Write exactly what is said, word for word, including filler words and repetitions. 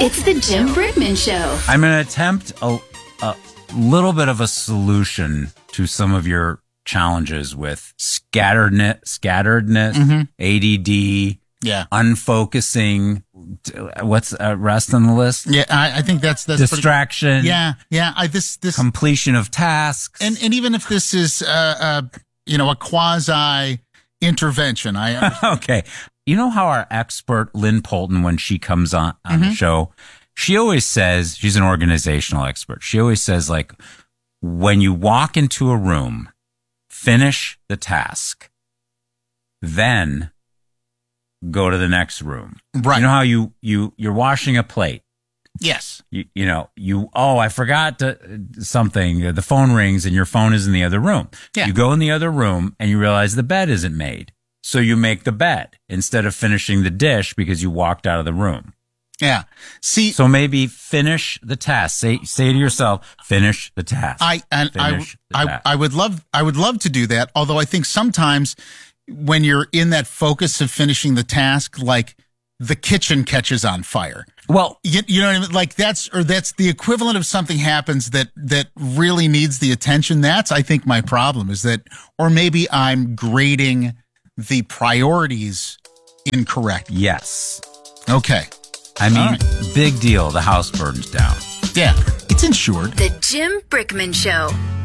It's the Jim Brickman Show. I'm going to attempt a, a little bit of a solution to some of your challenges with scatteredness, scatteredness, Mm-hmm. A D D, Yeah. unfocusing. What's uh, rest on the list? Yeah, I, I think that's that's Distraction. Pretty, yeah, yeah. I this this completion of tasks. and and even if this is uh, uh you know a quasi intervention, I okay. You know how our expert Lynn Polton, when she comes on on Mm-hmm. the show, she always says, she's an organizational expert. She always says, like, when you walk into a room, finish the task, then go to the next room. Right. You know how you you you're washing a plate. yes, You, you know, you, oh, I forgot to, something. The phone rings and your phone is in the other room. Yeah. You go in the other room and you realize the bed isn't made. So you make the bed instead of finishing the dish because you walked out of the room. yeah. See, So maybe finish the task. Say, say to yourself, finish the task. I and I, Finish the I task. I would love I would love to do that. Although I think sometimes when you're in that focus of finishing the task, like the kitchen catches on fire. Well, You, you know what I mean? Like that's or that's the equivalent of something happens that that really needs the attention. That's I think my problem is that, or maybe I'm grading the priorities incorrect. yes. Okay. I mean, All right. big deal. The house burns down. Yeah. It's insured. The Jim Brickman Show.